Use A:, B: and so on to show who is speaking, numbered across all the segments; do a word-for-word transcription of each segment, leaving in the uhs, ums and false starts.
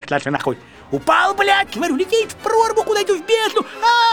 A: старший нахуй. Упал, блядь, смотрю, летит в прорву куда-то в бездну.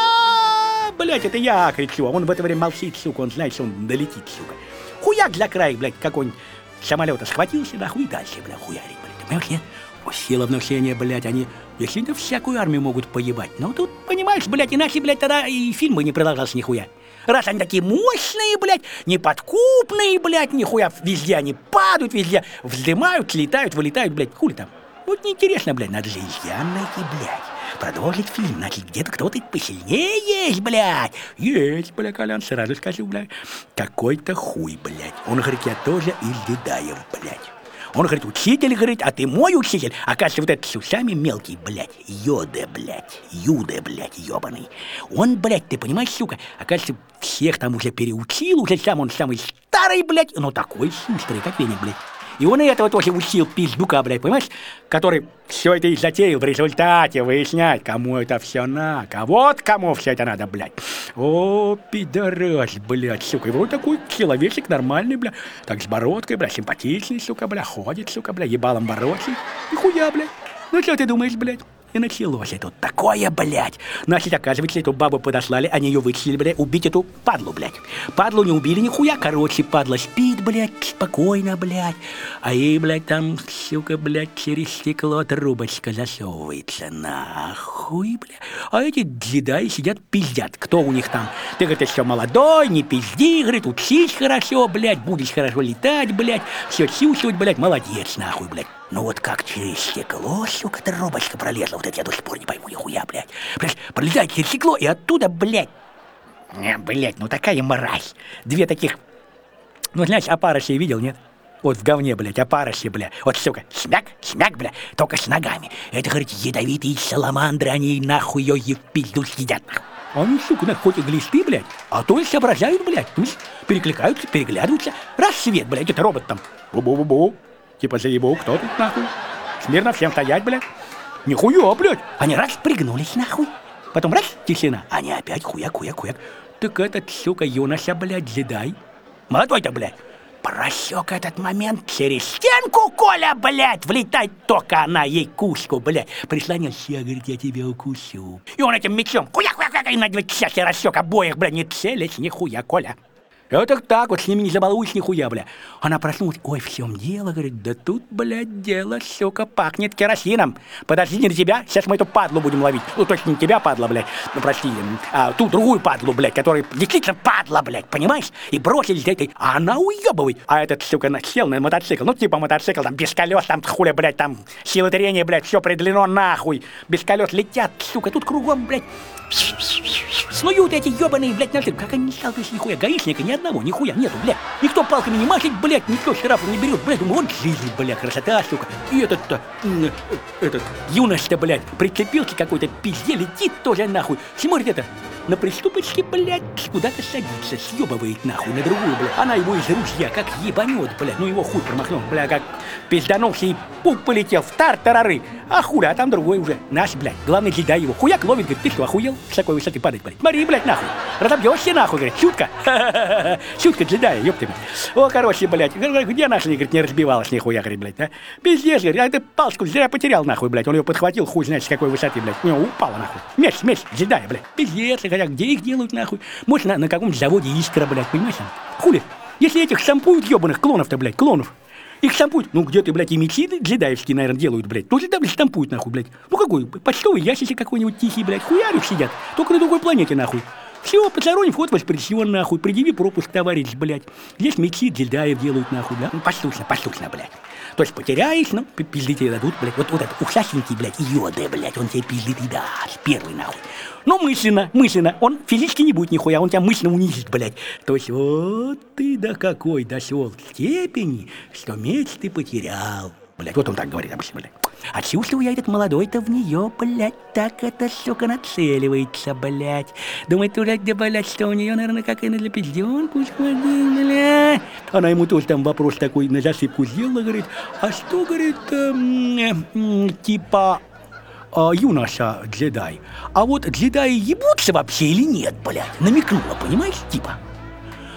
A: А, блядь, это я кричу, а он в это время молчит, сука, он знает, что он долетит, сука. Хуяк для края, блядь, какой-нибудь самолета схватился, нахуй, и дальше, блядь, хуярит, блядь. Понимаешь, нет? Сила внушения, блядь, они действительно всякую армию могут поебать. Но тут, понимаешь, блядь, иначе, блядь, тогда и фильм бы не продолжался нихуя. Раз они такие мощные, блядь, неподкупные, блядь, нихуя, везде они падают, везде вздымают, летают, вылетают, блядь, хули там. Вот неинтересно, блядь, надо же изъян найти, блядь. Продолжить фильм, значит, где-то кто-то посильнее есть, блядь. Есть, блядь, Колян, сразу скажу, блядь. Какой-то хуй, блядь. Он говорит, я тоже из Дедаев, блядь. Он говорит, учитель, говорит, а ты мой учитель? Оказывается, вот этот с усами мелкий, блядь, Йода, блядь, Юда, блядь, ебаный. Он, блядь, ты понимаешь, сука, оказывается, всех там уже переучил, уже сам он самый старый, блядь, но такой шустрый, как веник, блядь. И он и этого тоже учил пиздюка, блядь, понимаешь? Который все это и затеял в результате выяснять, кому это все надо. А вот кому все это надо, блядь. О, пидорас, блядь, сука. И вот такой человечек нормальный, блядь. Так с бородкой, блядь, симпатичный, сука, блядь. Ходит, сука, блядь, ебалом бородкой. Нихуя, блядь. Ну что ты думаешь, блядь? И началось это такое, блядь. Значит, оказывается, эту бабу подослали, они ее вытащили, блядь, убить эту падлу, блядь. Падлу не убили нихуя, короче, падла спит, блядь, спокойно, блядь. А ей, блядь, там, сука, блядь, через стекло трубочка засовывается. Нахуй, блядь. А эти джедаи сидят, пиздят. Кто у них там? Ты, говорит, еще молодой, не пизди, говорит, учись хорошо, блядь, будешь хорошо летать, блядь, все чувствовать, блядь, молодец, нахуй, блядь. Ну вот как через стекло, сука, трубочка пролезла, вот это я до сих пор не пойму, нихуя, блядь. Блядь, пролезает через стекло, и оттуда, блядь, не, блядь, ну такая мразь. Две таких, ну, знаешь, опарышей видел, нет? Вот в говне, блядь, опарыши, блядь. Вот, сука, смяк, смяк, блядь, только с ногами. Это, говорит, ядовитые саламандры, они нахуй ее и в пизду съедят, нахуй. Они, сука, нахуй хоть и глисты, блядь, а то и соображают, блядь, то есть перекликаются, переглядываются. Раз свет, блядь, это робот там, бу-бу-бу-бу. Типа заебу, кто тут нахуй? Смирно всем стоять, блядь. Нихуя, блядь. Они раз пригнулись нахуй. Потом раз, тишина. Они опять хуяк-хуяк-хуяк. Так этот, сука, юноша, блядь, джедай. Молодой-то, блядь. Просек этот момент через стенку, Коля, блядь. Влетает только она ей куску, блядь. Прислонился, я, говорит, я тебя укусю. И он этим мечом хуяк-хуяк-хуяк. И на две часа рассек обоих, блядь, не целясь, нихуя, Коля. Это так вот, с ними не забалуешь нихуя, бля. Она проснулась, ой, в чем дело, говорит, да тут, блядь, дело, сука, пахнет керосином. Подожди, не на тебя, сейчас мы эту падлу будем ловить. Ну, точно не тебя, падла, блядь, ну, прости, а ту другую падлу, блядь, которая действительно падла, блядь, понимаешь? И бросили за этой, а она уебывает. А этот, сука, сел на мотоцикл, ну, типа мотоцикл, там, без колес, там, хуля, блядь, там, силы трения, блядь, все преодолено, нахуй. Без колес летят, сука, тут кругом, блядь, снуют эти ебаные, блядь, наши. Как они не сталкиваются, нихуя, гаишника ни одного, нихуя нету, блядь. Никто палками не машет, блядь, никто штрафов не берет, блядь. Думаю, вот жизнь, блядь, красота, сука. И этот-то, этот, юнош-то, блядь, прицепился какой-то пизде, летит тоже нахуй. Смотрит это, на приступочке, блядь, куда-то садится, съебывает нахуй на другую, блядь. Она его из ружья как ебанет, блядь, ну его хуй промахнул, блядь, как пизданулся и пук полетел в тартарары. А хуля, а там другой уже, наш, блядь, главный джедай его. Хуяк ловит, говорит, ты что, охуел? С такой высоты падать, блядь. Смотри, блядь, нахуй. Разобьешься, нахуй, говорит, шутка. Шутка джедая, ёпта. О, короче, блядь, где наша, говорит, не разбивалась, нихуя, говорит, блядь, а? Пиздец, говорит, а ты палочку зря потерял, нахуй, блядь. Он ее подхватил, хуй знает, с какой высоты, блядь. У него упала, нахуй. Меч, меч, джедая, блядь. Пиздец, хотя где их делают, нахуй? Может, на, на каком-то заводе Искра, блядь, понимаешь? Хули? Если этих штампуют ебаных клонов-то, блядь, клонов. Их штампуют, ну где-то, блядь, и мечи джедаевские, наверное, делают, блядь. Тоже там штампуют, нахуй, блядь. Ну какой, почтовый ящик какой-нибудь тихий, блядь, хуярик сидят. Только на другой планете, нахуй. Все, посторонний вход воспрещен, нахуй. Предъяви пропуск, товарищ, блядь. Здесь мечи джедаев делают, нахуй, да? Ну, послушно, послушно, блядь. То есть потеряешь, ну, пизды тебе дадут, блядь. Вот, вот этот ушастенький, блядь, Йода, блядь, он тебе пизды и даст, первый, нахуй. Но мысленно, мысленно, он физически не будет нихуя, он тебя мысленно унизит, блядь. То есть вот ты до какой дошел степени, что меч ты потерял. Блядь, вот он так говорит обычно, блядь. А чувствую я этот молодой-то в нее, блядь, так это, сука, нацеливается, блядь. Думает, дурак, да, блядь, что у нее, наверное, как и на лепезденку схватил, блядь. Она ему тоже там вопрос такой на засыпку сделала, говорит, а что, говорит, эм, э, типа... А, юноша джедай, а вот джедаи ебутся вообще или нет, блядь? Намекнула, понимаешь, типа.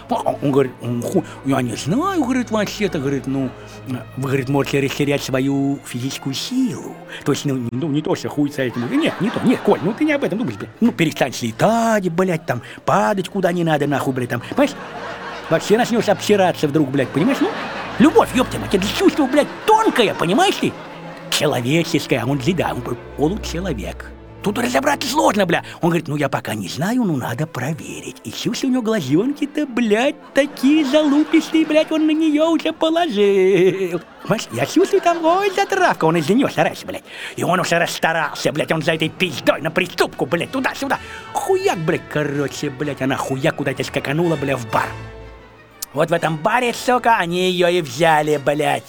A: Он говорит, я не знаю, говорит, вообще-то, говорит, ну, вы, говорит, можете растерять свою физическую силу. То есть, ну, ну не то, что хуйца этим. Нет, не то, нет, Коль, ну ты не об этом думаешь, блядь. Ну, перестань летать, блядь, там, падать куда не надо, нахуй, блядь, там, понимаешь? Вообще начнешь обсираться вдруг, блядь, понимаешь? Ну, любовь, ёпта мать, это чувство, блядь, тонкое, понимаешь ты? Человеческое, он же, да, он получеловек. Тут разобраться сложно, бля. Он говорит, ну я пока не знаю, ну надо проверить. И чувствую, у него глазенки-то, блядь, такие залупистые, блядь, он на нее уже положил. Понимаешь, я чувствую там, ой, затравка, он из-за нее старается, блядь. И он уже расстарался, блядь, он за этой пиздой на приступку, блядь, туда-сюда. Хуяк, блядь, короче, блядь, она хуяк куда-то скаканула, блядь, в бар. Вот в этом баре, сука, они ее и взяли, блядь.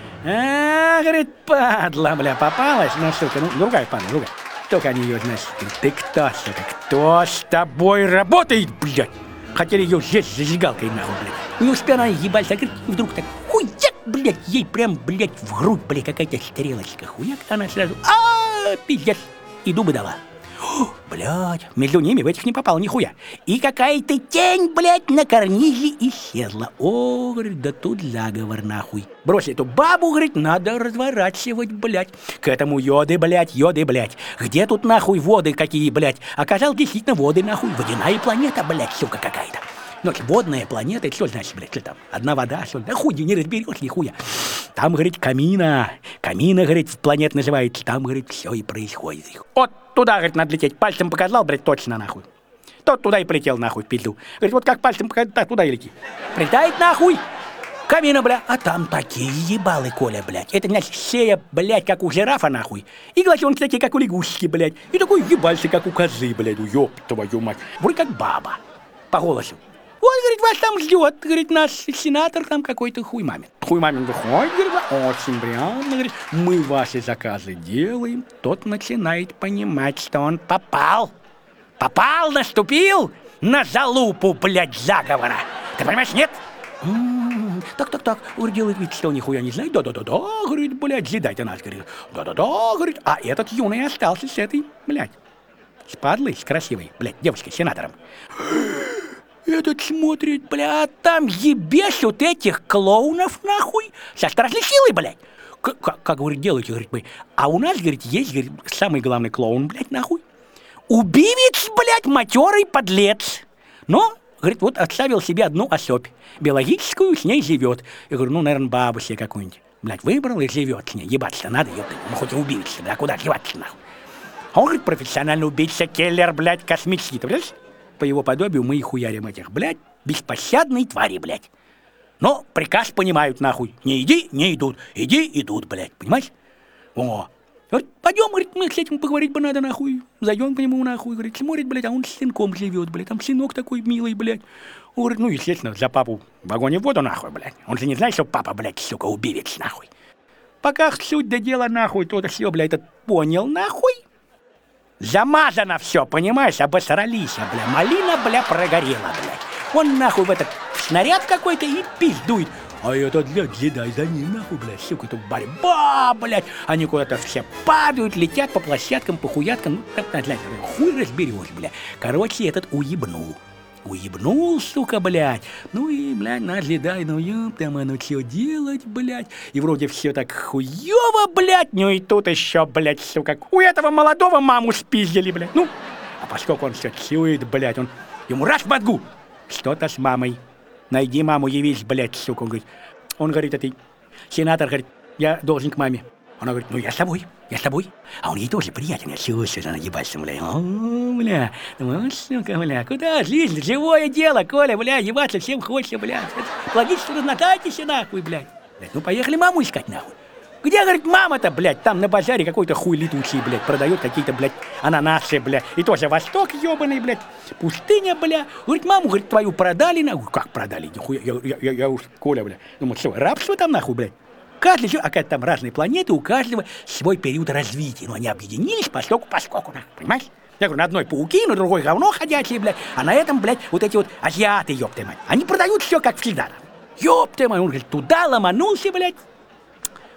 A: А, говорит, падла, бля, попалась, ну, сука, ну, другая падла, другая. Только они ее, знаешь, ты кто, сука, кто с тобой работает, блядь? Хотели ее здесь зажигалкой, нахуй, блядь. Не успела она ебать закрыть, и вдруг так, хуяк, блядь, ей прям, блядь, в грудь, блядь, какая-то стрелочка, хуяк, она сразу, а пиздец, и дубы дала. Блядь, между ними в этих не попало нихуя. И какая-то тень, блядь, на карнизе исчезла. О, говорит, да тут заговор, нахуй. Брось эту бабу, говорит, надо разворачивать, блядь. К этому йоды, блядь, йоды, блядь. Где тут, нахуй, воды какие, блядь? Оказалось, действительно, воды, нахуй. Водяная планета, блядь, сука какая-то. Ну, водная планета, это что значит, блядь, что там? Одна вода, что ли? Да хуй, не разберешь, нихуя. Там, говорит, камина. Камина, говорит, планета называется. Там, говорит, все и происходит. Вот туда, говорит, надо лететь. Пальцем показал, блядь, точно, нахуй. Тот туда и полетел, нахуй, в пизду. Говорит, вот как пальцем показал, так туда и лети. Прилетает, нахуй. Камина, бля, а там такие ебалы, Коля, блядь. Это, значит, шея, блядь, как у жирафа, нахуй. И глазенки такие, как у лягушки, блядь. И такой ебальцы, как у козы, блядь. Ёб твою мать. Вроде как баба. По голосу. Вот, говорит, вас там ждет, говорит, наш сенатор там какой-то хуй мамин. Хуй мамин выходит, говорит, очень приятно, говорит, мы ваши заказы делаем. Тот начинает понимать, что он попал. Попал, наступил на залупу, блядь, заговора. Ты понимаешь, нет? М-м-м, так-так-так, говорит, делает вид, что нихуя не знает. Да-да-да-да, говорит, блядь, ждать-то нас, говорит. Да-да-да, говорит, а этот юный остался с этой, блядь, с падлой, с красивой, блядь, девочкой, сенатором. Этот смотрит, бля, а там ебешут этих клоунов, нахуй, со страшной силой, блядь. Как, как, как, говорит, делаете, говорит, мы. А у нас, говорит, есть, говорит, самый главный клоун, блядь, нахуй. Убивец, блядь, матерый подлец. Но, говорит, вот оставил себе одну особь. Биологическую, с ней живет. Я говорю, ну, наверное, бабу себе какую-нибудь. Блядь, выбрал и живет с ней. Ебаться надо, ёпта. Ну, хоть и убивец, да, куда деваться, нахуй. А он, говорит, профессиональный убийца, киллер, блядь, космический, ты понимаешь? По его подобию мы и хуярим этих, блядь, беспощадные твари, блядь. Но приказ понимают, нахуй. Не иди, не идут. Иди, идут, блядь, понимаешь? О, говорит, пойдем, говорит, мы с этим поговорить бы надо, нахуй. Зайдем к нему, нахуй, говорит, смотрит, блядь, а он с сынком живет, блядь, там сынок такой милый, блядь. Он говорит, ну, естественно, за папу в огонь и в воду, нахуй, блядь. Он же не знает, что папа, блядь, сука, убивец, нахуй. Пока суть до дела, нахуй, то-то все, блядь, этот понял, нахуй. Замазано все, понимаешь, обосрались, бля, малина, бля, прогорела, блядь. Он нахуй в этот снаряд какой-то и пиздует. А этот, блядь, жидай за ним, нахуй, блядь, сука, тут борьба, блядь. Они куда-то все падают, летят по площадкам, по хуяткам, ну, как, знаете, хуй разберешь, блядь. Короче, этот уебнул. Уебнул, сука, блядь. Ну и, блядь, наш жидай, ну ёб там, а ну что делать, блядь. И вроде все так хуёво, блядь. Ну и тут еще, блядь, сука, у этого молодого маму спиздили, блядь. Ну, а поскольку он все чует, блядь, он ему раз в мозгу. Что-то с мамой. Найди маму, явись, блядь, сука. Он говорит, он говорит, этой сенатор, говорит, я должен к маме. Она говорит, ну я с тобой, я с тобой. А он ей тоже приятен, я чувствую, она ебаться, бля. О, бля, ну, сука, бля, куда жизнь, живое дело, Коля, бля, ебаться всем хочется, бля. Логично, разнотайтесь, нахуй, блядь. Блядь, ну поехали маму искать, нахуй. Где, говорит, мама-то, блядь, там на базаре какой-то хуй летучий, блядь, продает какие-то, блядь, ананасы, блядь. И тоже Восток ебаный, блядь, пустыня, бля. Говорит, маму, говорит, твою продали, нахуй. Как продали, нихуя, я, я, я, я уж, Коля, бля. Думаю, что, рабство там, нахуй, блядь. Каждый, а как там разные планеты, у каждого свой период развития. Но они объединились поскольку, поскольку, понимаешь? Я говорю, на одной пауки, на другой говно ходячие, блядь. А на этом, блядь, вот эти вот азиаты, ёпта мать. Они продают все как всегда. Ёпта мать, он говорит, туда ломанулся, блядь.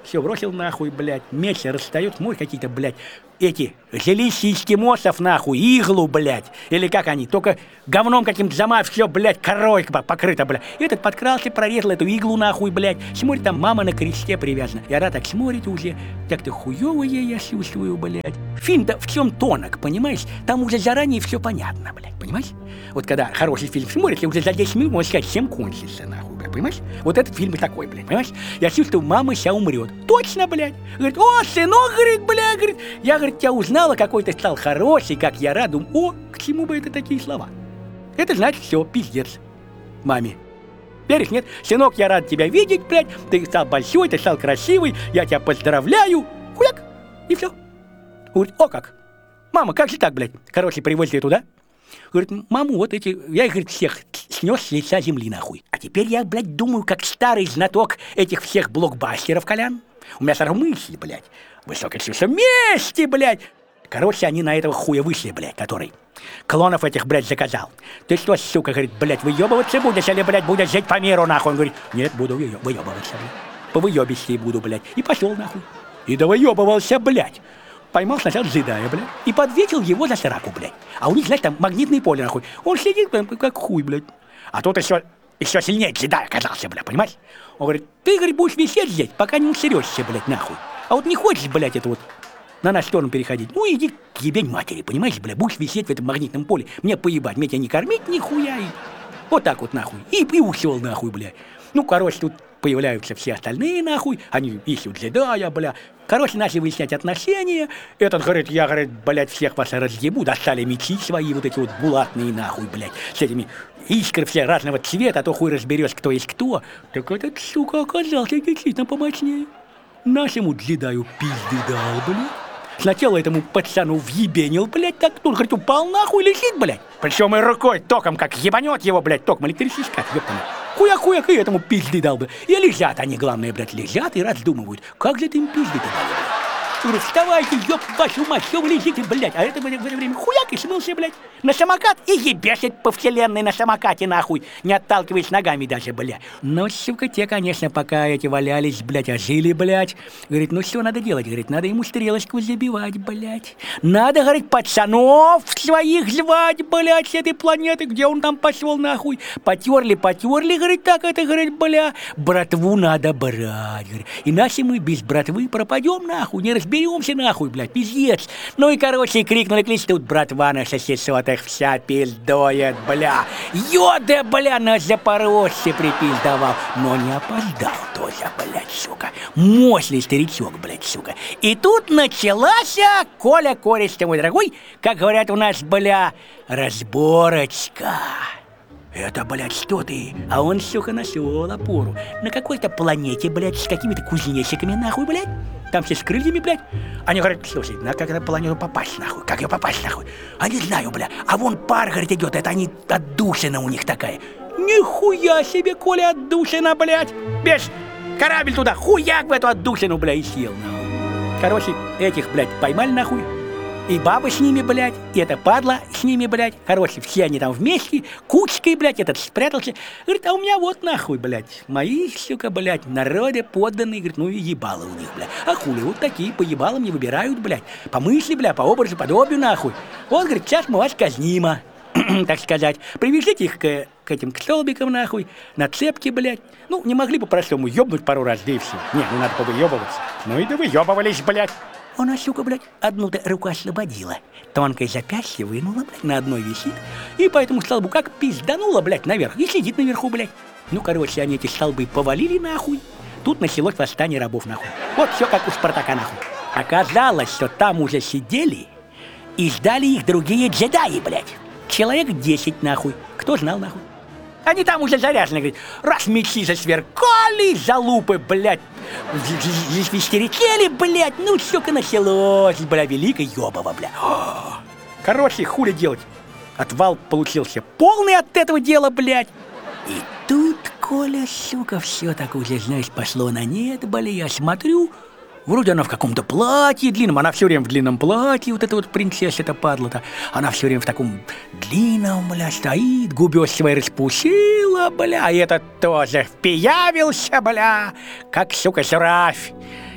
A: Все, бросил нахуй, блядь, меч расстает, мой какие-то, блядь, эти жилища эскимосов, нахуй, иглу, блядь, или как они, только говном каким-то замав, все, блядь, корой покрыто, блядь. Этот подкрался, прорезал эту иглу, нахуй, блядь, смотрит, там мама на кресте привязана. И она так смотрит уже, как-то хуёво я чувствую, блядь. Фильм-то в чем тонок, понимаешь? Там уже заранее все понятно, блядь, понимаешь? Вот когда хороший фильм смотришь, уже за десять минут можно сказать, чем кончится, нахуй, блядь, понимаешь? Вот этот фильм и такой, блядь, понимаешь? Я чувствую, мама сейчас умрет. Точно, блядь. Говорит, о, сынок, говорит, блядь, говорит, я, говорит, тебя узнала, какой ты стал хороший, как я рад. Думаю, о, к чему бы это такие слова? Это значит, все, пиздец маме. Веришь, нет? Сынок, я рад тебя видеть, блядь, ты стал большой, ты стал красивый, я тебя поздравляю. Хуяк, и все. Говорит, о как, мама, как же так, блядь? Короче, привозили туда. Говорит, маму, вот эти, я их, говорит, всех снес с лица земли, нахуй. А теперь я, блядь, думаю, как старый знаток этих всех блокбастеров, Колян. У меня сразу мысли, блядь. Высокое чувство мести, блядь. Короче, они на этого хуя вышли, блядь, который клонов этих, блядь, заказал. Ты что, сука, говорит, блядь, выебываться будешь или, блядь, будешь жить по миру, нахуй? Он говорит, нет, буду выебываться, блядь. Повыебись буду, блядь. И пошел, нахуй. И довыебывался, блядь. Поймал сначала джедая, блядь, и подветил его за сраку, блядь. А у них, знаешь, там магнитное поле, нахуй. Он сидит, блядь, как хуй, блядь. А тут еще, еще сильнее джедай оказался, блядь, понимаешь? Он говорит, ты, говорит, будешь висеть здесь, пока не усерешься, блядь, нахуй. А вот не хочешь, блядь, это вот на нашу сторону переходить, ну иди к ебень матери, понимаешь, блядь, будешь висеть в этом магнитном поле. Мне поебать, мне тебя не кормить нихуя. И вот так вот, нахуй. И, и ушел, нахуй, блядь. Ну, короче, тут появляются все остальные, нахуй. Они ищут джедая, бля. Короче, начали выяснять отношения. Этот говорит, я, говорит, блядь, всех вас разъебу. Достали мечи свои, вот эти вот булатные, нахуй, блядь. С этими искры все разного цвета, а то хуй разберешь, кто есть кто. Так этот, сука, оказался действительно помощнее. Нашему джедаю пизды дал, блядь. Сначала этому пацану въебенил, блядь, так тут, говорит, упал нахуй, лежит, блядь. Причем и рукой током, как ебанет его, блядь, током электрический, ёптана. Хуяк-хуяк и этому пизды дал бы. И лежат они, главное, блядь, лежат и раздумывают, как же ты им пизды-то дали, блядь. Говорю, вставайте, ёб вашу мать, что вы лежите, блядь. А это в это время хуяк и смылся, блядь, на самокат и ебешит по вселенной на самокате, нахуй, не отталкиваясь ногами даже, блядь. Ну, сука, те, конечно, пока эти валялись, блядь, а жили, блядь. Говорит, ну что надо делать? Говорит, надо ему стрелочку забивать, блядь. Надо, говорит, пацанов своих звать, блядь, с этой планеты, где он там пошел, нахуй. Потерли, потерли, говорит, так это, говорит, бля, братву надо брать, говорит. Иначе мы без братвы пропадем, нахуй, не разберемся. Беремся нахуй, блядь, пиздец. Ну и, короче, крикнули, клич, тут братва наша сесотых вся пиздоет, бля. Йода, бля, нас Запорожце припиздовал. Но не опоздал тоже, блядь, сука. Мощный старичок, блядь, сука. И тут началась, Коля, кореш ты мой дорогой, как говорят у нас, бля, разборочка. Это, блядь, что ты? А он, сука, нашел опору. На какой-то планете, блядь, с какими-то кузнечиками, нахуй, блядь. Там все с крыльями, блядь. Они говорят, слушай, на как на планету попасть, нахуй? Как ее попасть, нахуй? А не знаю, бля. А вон пар, говорит, идет. Это они, отдушина у них такая. Нихуя себе, Коля, отдушина, блядь. Бежь, корабль туда, хуяк в эту отдушину, блядь, и сел, нахуй. Короче, этих, блядь, поймали, нахуй. И баба с ними, блядь, и эта падла с ними, блядь. Короче, все они там вместе, кучкой, блядь, этот спрятался. Говорит, а у меня вот нахуй, блядь, мои, сука, блядь, народы подданные, говорит, ну и ебало у них, блядь. А хули, вот такие по ебалам не выбирают, блядь. По мысли, блядь, по образу, подобию, нахуй. Вот, говорит, сейчас мы вас казнимо, так сказать. Привезите их к, к этим к столбикам, нахуй, на цепке, блядь. Ну, не могли по-простому ебнуть пару раз, да и все. Не, ну надо повыебываться. Ну и да выебывались, блядь. Она, сука, блядь, одну-то руку освободила. Тонкое запястье вынула, блядь, на одной висит. И по этому столбу как пизданула, блядь, наверх. И сидит наверху, блядь. Ну, короче, они эти столбы повалили, нахуй. Тут началось восстание рабов, нахуй. Вот все как у Спартака, нахуй. Оказалось, что там уже сидели и ждали их другие джедаи, блядь. Человек десять, нахуй. Кто знал, нахуй? Они там уже заряжены, говорит, раз мечи засверкали, залупы, блядь, засвистеретели, блядь, ну, сука, началось, бля, великое ёбово, бля. Короче, хули делать? Отвал получился полный от этого дела, блядь. И тут, Коля, сука, все так уже, знаешь, пошло на нет, бля, я смотрю, вроде она в каком-то платье длинном, она все время в длинном платье, вот эта вот принцесса, эта падла-то, она все время в таком длинном, бля, стоит, губёс свои распушила, бля, и этот тоже впиявился, бля, как, сука, жираф.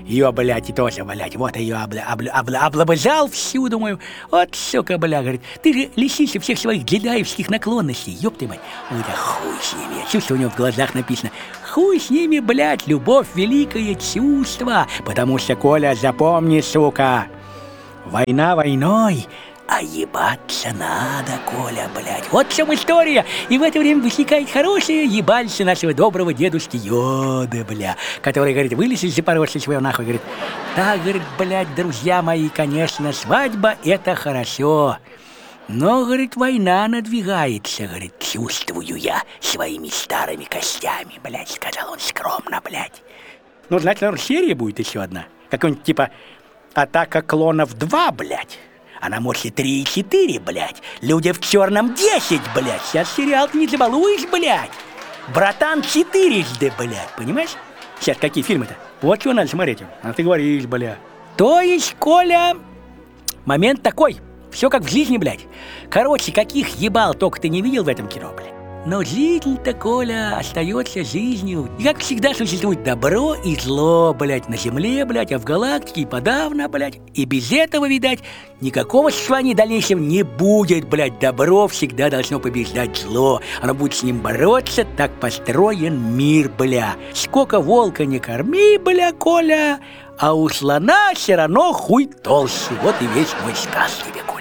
A: Ее, блядь, и тоже, блядь, вот ее обла обла обла облобызал всю, думаю, вот, сука, бля, говорит, ты же лишишься всех своих джедаевских наклонностей, ёб ты мать. Ой, да хуй с ними, я чувствую, у него в глазах написано, хуй с ними, блядь, любовь — великое чувство, потому что, Коля, запомни, сука, война войной, а ебаться надо, Коля, блядь. Вот в чем история. И в это время возникает хорошее ебальце нашего доброго дедушки Йоды, бля, который, говорит, вылез из Запорожья своего нахуй, говорит, да, говорит, блядь, друзья мои, конечно, свадьба — это хорошо. Но, говорит, война надвигается, говорит, чувствую я своими старыми костями, блядь, сказал он скромно, блядь. Ну, значит, наверное, серия будет еще одна. Какой-нибудь типа «Атака клонов два», блядь. А на Мосе три и четыре, блядь. Люди в черном десять, блядь. Сейчас сериал не забалуешь, блядь. Братан четырежды, блядь. Понимаешь? Сейчас какие фильмы-то? Вот что надо смотреть. А ты говоришь, блядь. То есть, Коля, момент такой. Все как в жизни, блядь. Короче, каких ебал только ты не видел в этом кино, блядь. Но жизнь-то, Коля, остается жизнью. И как всегда существует добро и зло, блядь, на земле, блядь, а в галактике и подавно, блядь. И без этого, видать, никакого существования дальнейшего не будет, блядь. Добро всегда должно побеждать зло. Оно будет с ним бороться, так построен мир, бля. Сколько волка не корми, бля, Коля, а у слона все равно хуй толще. Вот и весь мой сказ тебе, Коля.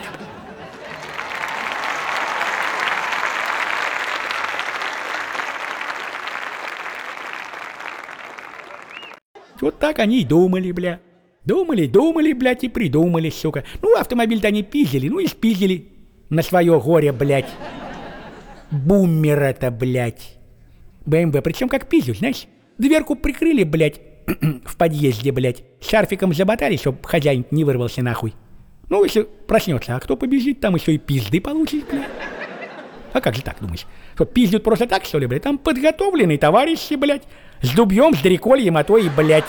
A: Вот так они и думали, бля. Думали, думали, блядь, и придумали, сука. Ну, автомобиль-то они пиздили, ну и спиздили на свое горе, блядь. Буммер это, блядь. БМВ, причем как пиздил, знаешь? Дверку прикрыли, блядь, в подъезде, блядь. Шарфиком заботали, чтоб хозяин не вырвался нахуй. Ну, если проснется, а кто побежит, там еще и пизды получит, блядь. А как же так, думаешь? Что, пиздят просто так, что ли, блядь? Там подготовленные товарищи, блядь. С дубьем, с дрекольем, а то и, блядь,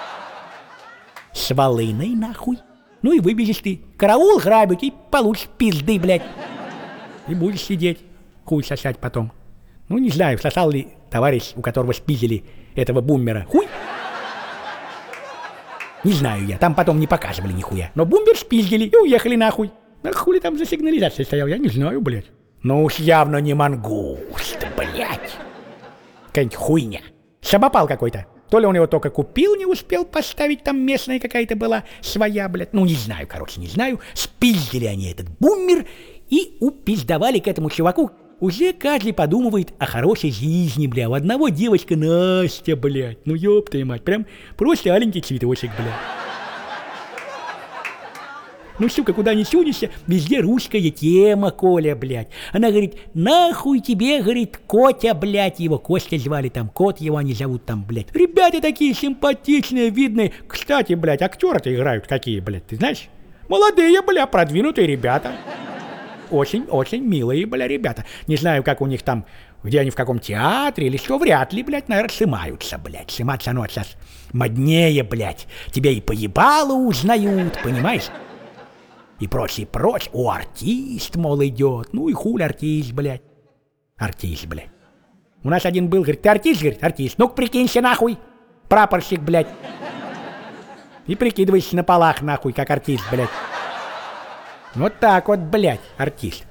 A: с волыной, нахуй. Ну и выбежишь ты. Караул грабить и получишь пизды, блядь. И будешь сидеть, хуй сосать потом. Ну, не знаю, сосал ли товарищ, у которого спиздили этого буммера, хуй? Не знаю я, там потом не показывали нихуя. Но буммер спиздили и уехали нахуй. А хули там за сигнализация стоял, я не знаю, блядь. Ну уж явно не мангуст, блядь. Какая-нибудь хуйня. Шабопал какой-то. То ли он его только купил, не успел поставить, там местная какая-то была своя, блядь. Ну, не знаю, короче, не знаю. Спиздили они этот буммер и упиздовали к этому чуваку. Уже каждый подумывает о хорошей жизни, бля. У одного девочка Настя, блядь. Ну, ёб твою мать, прям просто аленький цветочек, блядь. Ну, сука, куда ни сунешься, везде русская тема, Коля, блядь. Она говорит, нахуй тебе, говорит, Котя, блядь, его Костя звали, там, кот его они зовут, там, блядь. Ребята такие симпатичные, видные. Кстати, блядь, актеры-то играют какие, блядь, ты знаешь? Молодые, бля, продвинутые ребята. Очень-очень милые, бля, ребята. Не знаю, как у них там, где они, в каком театре или что, вряд ли, блядь, наверное, сымаются, блядь. Сыматься, оно сейчас моднее, блядь. Тебя и по ебалу узнают, понимаешь? И прочее, прочее. О, артист, мол, идет. Ну и хуй артист, блядь. Артист, блядь. У нас один был, говорит, ты артист, говорит, артист. Ну-ка, прикинься, нахуй. Прапорщик, блядь. И прикидывайся на полах, нахуй, как артист, блядь. Вот так вот, блядь, артист.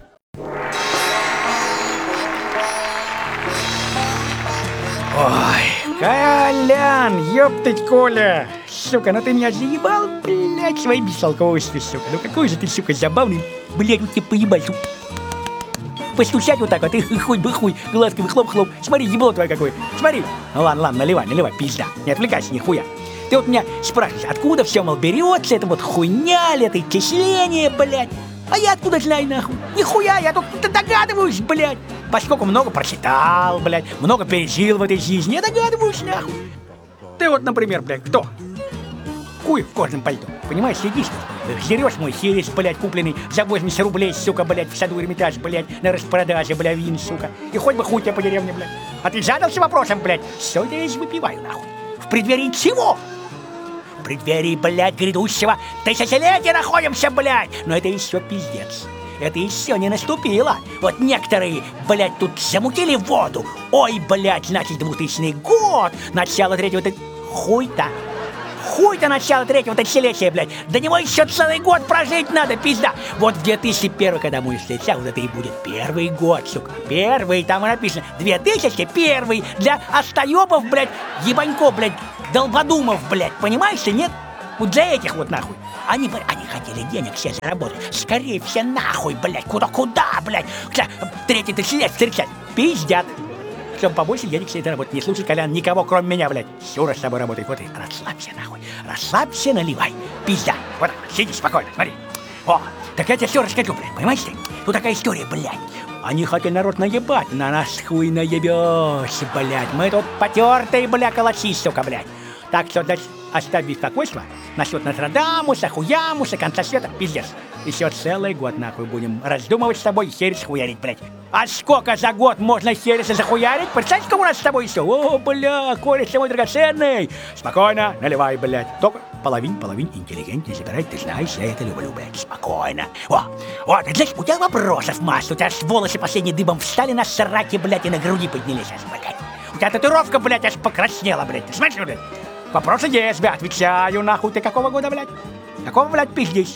A: Ой, Колян, ёптать, Коля. Сука, ну ты меня заебал, блядь, своей бестолковостью, сука. Ну какой же ты, сука, забавный, блядь, вот тебе поебать. Постучать вот так вот, и хоть бы хуй, глазками хлоп-хлоп. Смотри, ебло твое какое. Смотри. Ну ладно, ладно, наливай, наливай, пизда. Не отвлекайся, нихуя. Ты вот меня спрашиваешь, откуда все, мол, берется, это вот хуйня, это исчисление, блядь. А я откуда знаю, нахуй? Нихуя, я тут догадываюсь, блядь. Поскольку много прочитал, блядь, много пережил в этой жизни, я догадываюсь, нахуй. Ты вот, например, блядь, кто? Хуй в кожаном пальто, понимаешь, сидишь, жрешь мой херес, блядь, купленный за восемьдесят рублей, сука, блядь, в саду Эрмитаж, блядь, на распродаже, блядь, вин, сука. И хоть бы хуй тебе по деревне, блядь. А ты задался вопросом, блядь, все это я выпиваю, нахуй. В преддверии чего? В преддверии, блядь, грядущего тысячелетия находимся, блядь. Но это еще пиздец. Это еще не наступило. Вот некоторые, блядь, тут замутили воду. Ой, блядь, значит, двухтысячный год, начало третьего... Хуй-то. Хуй до начала третьего тысячелетия, блядь. До него еще целый год прожить надо, пизда. Вот в две тысячи первом, когда мы встречал, вот это и будет первый год, сука. Первый, там и написано. две тысячи первый для остаёбов, блядь, ебанько, блядь, долбодумов, блядь. Понимаешь ты, нет? Вот для этих вот нахуй. Они, они хотели денег все заработать. Скорее все нахуй, блядь. Куда-куда, блядь. Третий тысячелетие встречать. Пиздят. Чтобы побольше денег себе заработать. Не слушай, Колян, никого, кроме меня, блядь. Сюра с тобой работает. Вот и расслабься, нахуй. Расслабься, наливай. Пизда. Вот так, сиди спокойно, смотри. О, так я тебе все расскажу, блядь. Понимаешь ты? Тут такая история, блядь. Они хотели народ наебать. На нас хуй наебёшься, блядь. Мы тут потертые, бля, калачи, сука, блядь. Так что, значит, оставь беспокойство насчет Нострадамуса, хуямуса, конца света, пиздец. Еще целый год, нахуй, будем раздумывать с тобой и херес хуярить, блядь. А сколько за год можно хереса захуярить? Представь, сколько у нас с тобой еще? О, бля, кореш мой драгоценный. Спокойно, наливай, блядь. Только половин, половин интеллигентнее собирай, ты знаешь, я это люблю, блядь. Спокойно. О, вот, знаешь, у тебя вопросов масса. У тебя аж волосы последние дыбом встали на сраке, блядь, и на груди поднялись, аж, блядь. У тебя татуировка, блядь, аж покраснела, блядь. Ты смотри, блядь. Вопросы есть, блядь, отвечаю, нахуй. Ты какого года, блядь? Какого, блядь, пиздишь?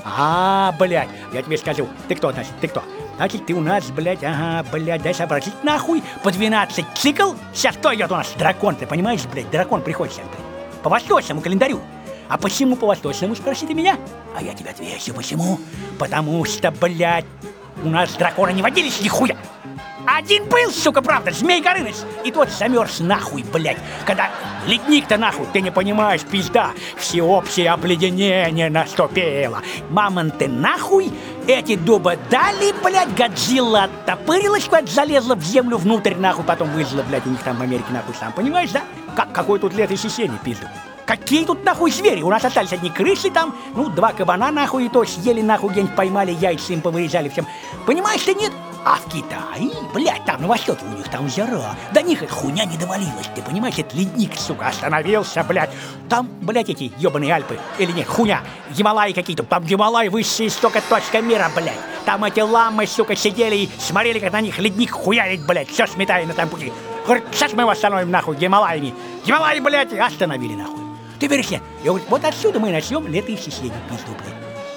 A: А, блядь, я тебе скажу. Ты кто, значит, ты кто? Значит, ты у нас, блядь, ага, блядь, дай сообразить, нахуй. По двенадцать цикл. Сейчас кто идет у нас? Дракон, ты понимаешь, блядь? Дракон приходит сейчас, блядь. По восточному календарю. А почему по восточному, спроси ты меня? А я тебе отвечу, почему? Потому что, блядь, у нас драконы не водились нихуя. Один был, сука, правда, Змей Горыныч. И тот замерз нахуй, блядь. Когда ледник-то нахуй, ты не понимаешь, пизда. Всеобщее обледенение наступило. Мамонты нахуй, эти дуба дали, блядь. Годзилла оттопырилась, блядь, залезла в землю внутрь, нахуй. Потом вылезла, блядь, у них там в Америке, нахуй, сам понимаешь, да? Как, какой тут летосечение, пизду? Какие тут нахуй звери? У нас остались одни крысы там, ну, два кабана нахуй, и то съели нахуй, где-нибудь поймали, яйца им повырезали всем. Понимаешь ты, нет? А в Китае, блядь, там на востоке у них там жара. До них эта хуйня не довалилась, ты понимаешь? Это ледник, сука, остановился, блядь. Там, блядь, эти ебаные Альпы, или нет, хуйня, Гималаи какие-то. Там Гималаи высшая, сука, точка мира, блядь. Там эти ламы, сука, сидели и смотрели, как на них ледник хуярит, блядь. Все сметая на том пути. Говорит, сейчас мы его остановим, нахуй, Гималаями. Гималаи, блядь, остановили, нахуй. Ты веришь мне? Я говорю, вот отсюда мы начнем летоисчисление, пизду, блядь.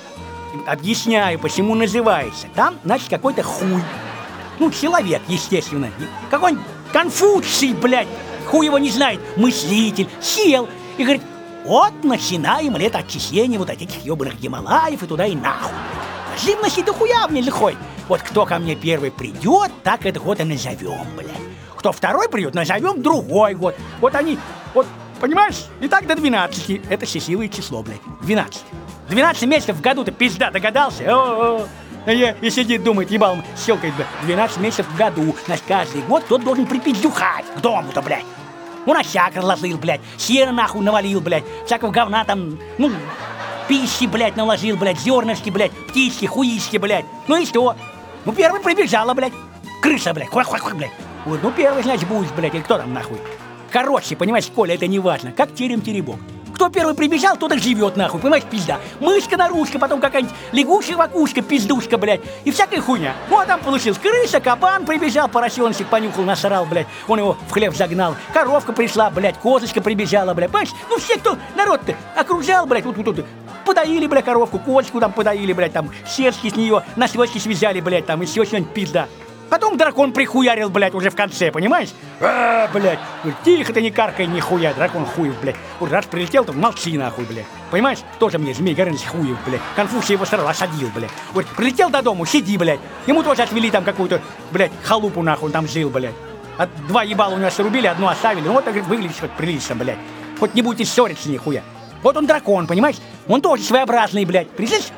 A: Объясняю, почему называется. Там, значит, какой-то хуй. Ну, человек, естественно. Какой-нибудь Конфуций, блядь. Хуй его не знает. Мыслитель. Сел и говорит, вот начинаем летоотчисление вот этих ебаных Гималаев и туда и нахуй. Живности до хуя мне лихой. Вот кто ко мне первый придет, так этот год и назовем, блядь. Кто второй придет, назовем другой год. Вот они, вот, понимаешь, и так до двенадцати. Это счастливое число, блядь. двенадцать. двенадцать месяцев в году, ты пизда догадался? О-о-о. И, и сидит, думает, ебал, щелкает, блядь. двенадцать месяцев в году. Значит, каждый год кто-то должен припиздюхать к дому-то, блядь. Он осяк разложил, блядь. Сено нахуй навалил, блядь. Всякого говна там, ну, пищи, блядь, наложил, блядь. Зернышки, блядь. Птички, хуишки, блядь. Ну и что? Ну, первый прибежала, блядь. Крыса, блядь. Хуй-хуй-хуй, блядь. Вот, ну, первый, значит, будешь, блядь, или кто там, нахуй. Короче, понимаешь, Коля, это не важно. Как терем-теребок. Кто первый прибежал, тот и живет, нахуй, понимаешь, пизда. Мышка-нарушка, потом какая-нибудь лягушка-вакушка, пиздушка, блядь, и всякая хуйня. Вот там получилось крыса, кабан прибежал, поросеночек понюхал, насрал, блядь, он его в хлеб загнал. Коровка пришла, блядь, козочка прибежала, блядь, понимаешь? Ну все, кто народ-то окружал, блядь, вот тут, подоили, блядь, коровку, козочку там подоили, блядь, там, сердки с нее, носочки связали, блядь, там, еще что-нибудь, пизда. Потом дракон прихуярил, блядь, уже в конце, понимаешь? А, блядь, тихо ты не каркай, нихуя, дракон хуев, блядь. Вот раз прилетел, то молчи, нахуй, блядь. Понимаешь? Тоже мне Змей Горыныч хуев, блядь. Конфуций его сразу осадил, блядь. Вот прилетел до дому, сиди, блядь. Ему тоже отвели там какую-то, блядь, халупу, нахуй, он там жил, блядь. От два ебала у него срубили, одну оставили. Ну вот так выглядишь хоть прилично, блядь. Хоть не будете ссориться, нихуя. Вот он дракон, понимаешь? Он тоже своеобразный, блядь. Представляешь?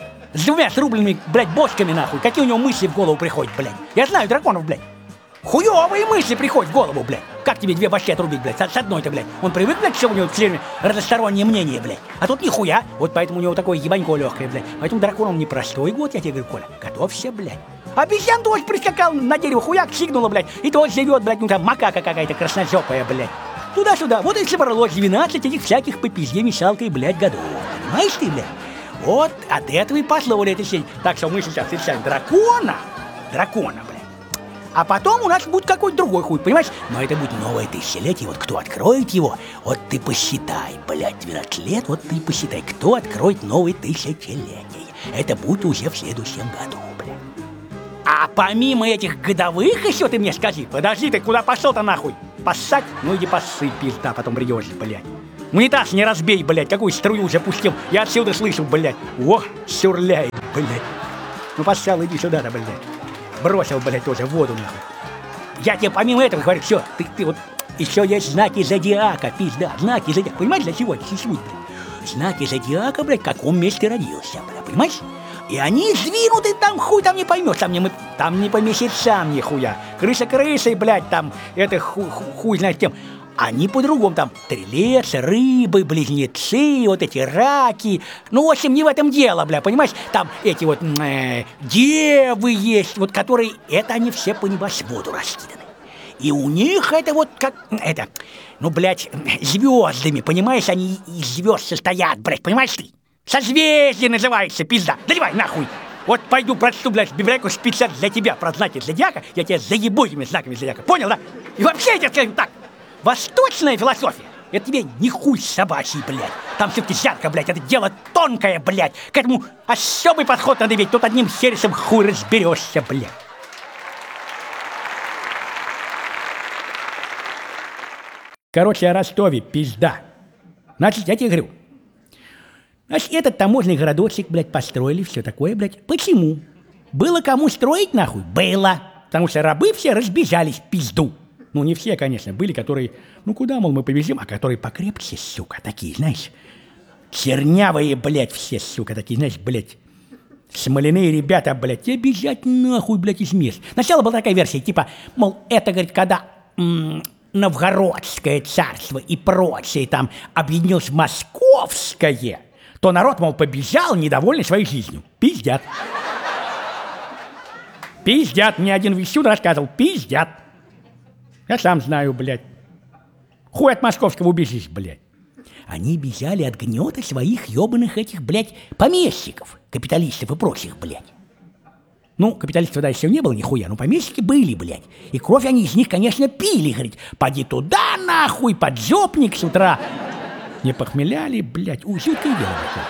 A: С двумя срубленными, блядь, бошками, нахуй. Какие у него мысли в голову приходят, блядь. Я знаю драконов, блядь. Хуёвые мысли приходят в голову, блядь. Как тебе две башки отрубить, блядь, с одной-то, блядь. Он привык, блядь, что у него все время разностороннее мнение, блядь. А тут нихуя. Вот поэтому у него такое ебанько легкое, блядь. Поэтому дракон он непростой год, я тебе говорю, Коля. Готовься, блядь. Обезьян дождь прискакал на дерево, хуяк, сигнула, блядь. И дождь живет, блядь, ну там макака какая-то красножопая, блядь. Туда-сюда. Вот и собралось двенадцать этих всяких по пизде мешалкой, блядь, годов. Понимаешь ты, блядь? Вот от этого и пошло это сень. Так что мы сейчас встречаем дракона. Дракона, блядь. А потом у нас будет какой-то другой хуй, понимаешь? Но это будет новое тысячелетие, вот кто откроет его, вот ты посчитай, блядь, двенадцать лет, вот ты посчитай, кто откроет новое тысячелетие. Это будет уже в следующем году, блядь. А помимо этих годовых еще ты мне скажи, подожди, ты куда пошел-то нахуй? Поссать? Ну иди поссыть, пизда, потом придешь, блядь. Унитаз не разбей, блядь, какую струю запустил, я отсюда слышу, блядь. Ох, сюрляет, блядь. Ну поссал, иди сюда-то, блядь. Бросил, блядь, тоже в воду, нахуй. Я тебе помимо этого говорю, все, ты, ты вот... Еще есть знаки зодиака, пизда, знаки зодиака. Понимаешь, для чего это существует, блядь? Знаки зодиака, блядь, в каком месте родился, блядь, понимаешь? И они сдвинуты там, хуй там не поймешь, там не, там не по месяцам нихуя. Крыша крышей, блядь, там, это хуй, хуй, хуй знает кем. Они по-другому, там, стрелец, рыбы, близнецы, вот эти раки. Ну, в общем, не в этом дело, бля, понимаешь? Там эти вот э, девы есть, вот которые, это они все по небосводу раскиданы. И у них это вот как, это, ну, блядь, звездами, понимаешь? Они из звезд состоят, блядь, понимаешь ты? Созвездие называется, пизда. Давай нахуй. Вот пойду прочту, блядь, библиотеку специально для тебя про знаки зодиака, я тебя заебу этими знаками зодиака, понял, да? И вообще, я тебе скажу так, восточная философия, это тебе не хуй собачий, блядь. Там все-таки жарко, блядь, это дело тонкое, блядь. К этому особый подход надо ведь, тут одним сердцем хуй разберешься, блядь. Короче, о Ростове, пизда. Значит, я тебе говорю. Значит, этот таможенный городочек, блядь, построили, все такое, блядь. Почему? Было кому строить, нахуй? Было. Потому что рабы все разбежались в пизду. Ну, не все, конечно, были, которые, ну, куда, мол, мы повезем, а которые покрепче, сука, такие, знаешь, чернявые, блядь, все, сука, такие, знаешь, блядь, смоляные ребята, блядь, те бежать нахуй, блядь, из мест. Сначала была такая версия, типа, мол, это, говорит, когда м- Новгородское царство и прочее там объединилось в Московское, то народ, мол, побежал, недовольный своей жизнью. Пиздят. Пиздят, мне один вещун рассказывал, пиздят. Я сам знаю, блядь. Хуй от московского убежишь, блядь. Они бежали от гнета своих ебаных этих, блядь, помещиков, капиталистов и прочих, блядь. Ну, капиталистов тогда еще не было нихуя, но помещики были, блядь. И кровь они из них, конечно, пили, говорит. Поди туда, нахуй, поджопник с утра. Не похмеляли, блядь. Ой, жуткое дело такое.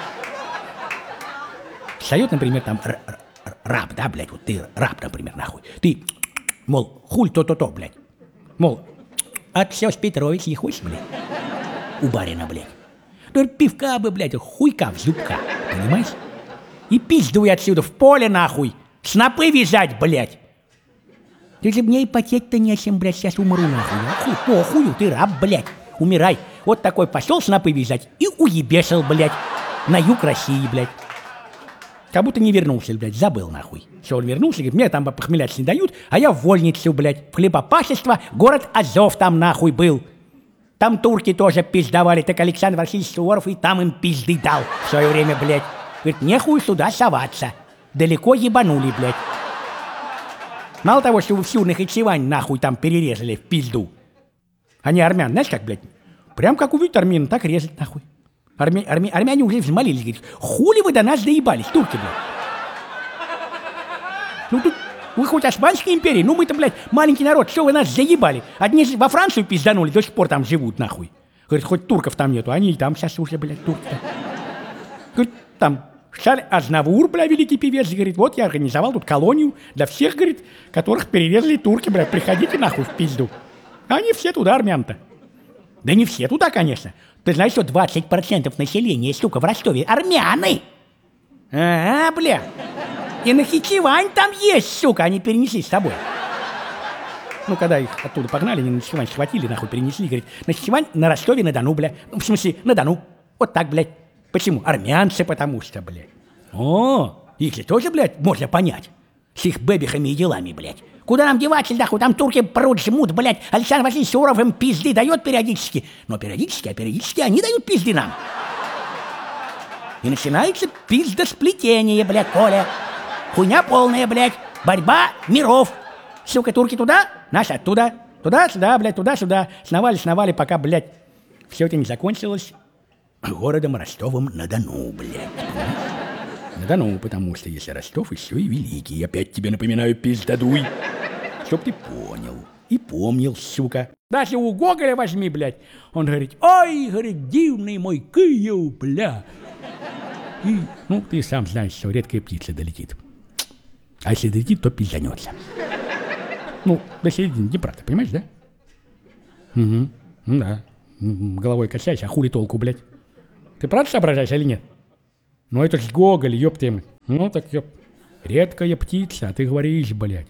A: Встает, например, там р- р- раб, да, блядь, вот ты раб, например, нахуй. Ты, мол, хуль то-то-то, блядь. Мол, отсёс Петрович не хочешь, блядь? У барина, блядь. Ну, пивка бы, блядь, хуйка в зубка, понимаешь? И пиздуй отсюда в поле, нахуй. Снопы вязать, блядь. Ты же мне и потеть-то нечем, блядь, сейчас умру, нахуй. Хуй, похую, ты раб, блядь. Умирай. Вот такой пошел снопы вязать и уебешил, блядь. На юг России, блядь. Как будто не вернулся, блядь, забыл, нахуй. Все, он вернулся, говорит, мне там похмелять не дают, а я в вольницу, блядь, в хлебопашество, город Азов там, нахуй, был. Там турки тоже пиздовали, так Александр Васильевич Суворов и там им пизды дал в свое время, блядь. Говорит, нехуй сюда соваться. Далеко ебанули, блядь. Мало того, что вы всю Нахичевань, нахуй, там перерезали в пизду. Они армян, знаешь как, блядь? Прям как увидят армян, так резать, нахуй. Армя... Армя... Армяне уже взмолились, говорит, хули вы до нас доебались, турки, блядь. Ну тут вы хоть Османской империи, ну мы-то, блядь, маленький народ, что вы нас заебали? Одни во Францию пизданули, до сих пор там живут, нахуй. Говорит, хоть турков там нету, они и там сейчас уже, блядь, турки. Говорит, там Шарль Азнавур, блядь, великий певец, говорит, вот я организовал тут колонию для всех, говорит, которых перерезали турки, блядь, приходите нахуй в пизду. Они все туда, армян-то. Да не все туда, конечно. Ты знаешь, что двадцать процентов населения, сука, в Ростове армяне? Ага, бля. И Нахичевань там есть, сука, они перенесли с собой. Ну, когда их оттуда погнали, они Нахичевань схватили, нахуй, перенесли, говорит, Нахичевань на Ростове-на-Дону, бля. Ну, в смысле, на Дону. Вот так, блядь. Почему? Армянцы, потому что, блядь. О, их же тоже, блядь, можно понять. С их бэбихами и делами, блядь. Куда нам деваться, нахуй, там турки прут, жмут, блядь. Александр Васильевич Суворов им пизды дает периодически. Но периодически, а периодически они дают пизды нам. И начинается пиздосплетение, блядь, Коля. Хуйня полная, блядь. Борьба миров. Сука, турки туда, наши оттуда. Туда-сюда, блядь, туда-сюда. Сновали-сновали, пока, блядь, все это не закончилось городом Ростовом-на-Дону, блядь. На Дону, потому что если Ростов еще и великий. Опять тебе напоминаю, пиздадуй. чтоб ты понял и помнил, сука. Даже у Гоголя возьми, блядь. Он говорит, ой, говорит, дивный мой Киев, бля. И, ну, ты сам знаешь, что редкая птица долетит. А если долетит, то пизданется. Ну, до середины Днепра, ты понимаешь, да? Угу, ну да. Головой качайся, а хули толку, блядь? Ты правда соображаешь или нет? Ну, это ж Гоголь, ёб ты. Ну, так, ёб. Редкая птица, а ты говоришь, блядь.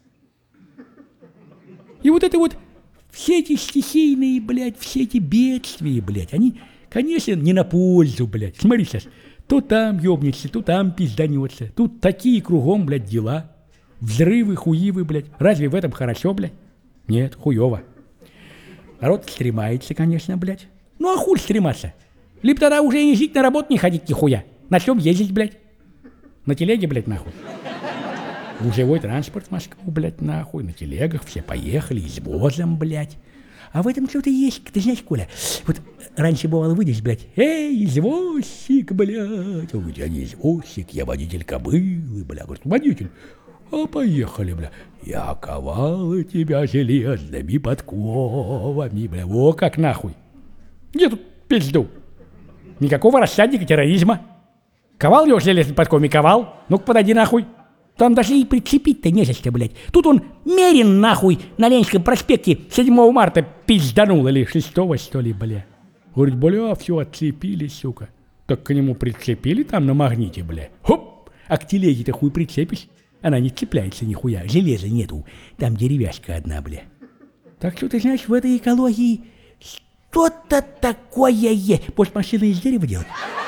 A: И вот это вот, все эти стихийные, блядь, все эти бедствия, блядь, они, конечно, не на пользу, блядь. Смотри сейчас, то там ёбнется, то там пизданется, тут такие кругом, блядь, дела. Взрывы, хуивы, блядь. Разве в этом хорошо, блядь? Нет, хуёво. Народ стремается, конечно, блядь. Ну а хуй стрематься? Либо тогда уже не жить, на работу не ходить нихуя. На чем ездить, блядь? На телеге, блядь, нахуй. Гужевой транспорт в Москву, блядь, нахуй. На телегах все поехали, извозом, блядь. А в этом что-то есть, ты знаешь, Коля? Вот раньше бывало, выйдешь, блядь, эй, извозчик, блядь. Он говорит, я не извозчик, я водитель кобылы, блядь. Говорит, водитель. А поехали, бля. Я ковал тебя железными подковами, бля. Во как нахуй. Где тут пизду? Никакого рассадника терроризма. Ковал его железными подковами, ковал. Ну-ка подойди нахуй. Там даже и прицепить-то не за что, блядь. Тут он Мерин нахуй на Ленинском проспекте седьмого марта пизданул. Или шестого, что ли, бля. Говорит, бля, все отцепили, сука. Так к нему прицепили там на магните, бля. Хоп! А к телеге-то хуй прицепишь. Она не цепляется нихуя, железа нету. Там деревяшка одна, бля. Так что, ты знаешь, в этой экологии что-то такое есть. Может, машину из дерева делать?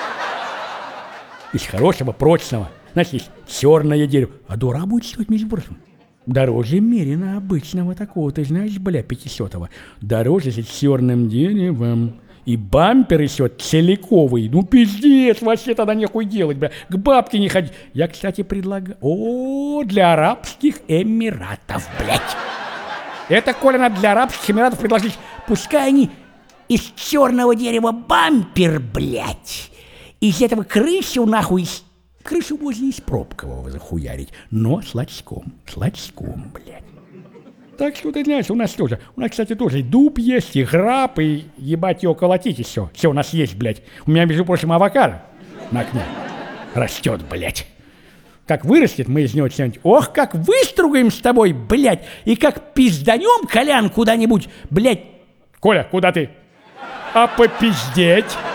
A: Из хорошего, прочного. Знаешь, есть черное дерево. А дура будет стоить, между прочим. Дороже Мерина обычного такого, ты знаешь, бля, пятисотого. Дороже с черным деревом. И бампер еще целиковый. Ну, пиздец, вообще тогда нехуй делать, бля. К бабке не ходить. Я, кстати, предлагаю... О, для Арабских Эмиратов, блядь. Это, Коля, надо для Арабских Эмиратов предложить. Пускай они из черного дерева бампер, блядь. Из этого крышу, нахуй, из... крышу можно из пробкового захуярить. Но с лачком, с лачком, блядь. Так что, ты знаешь, у нас тоже, у нас, кстати, тоже и дуб есть, и граб, и ебать его колотить, и все. Все у нас есть, блядь. У меня, между прочим, авокадо на окне растет, блядь. Как вырастет, мы из него что-нибудь, ох, как выстругаем с тобой, блядь, и как пизданем, Колян, куда-нибудь, блядь. Коля, куда ты? А попиздеть?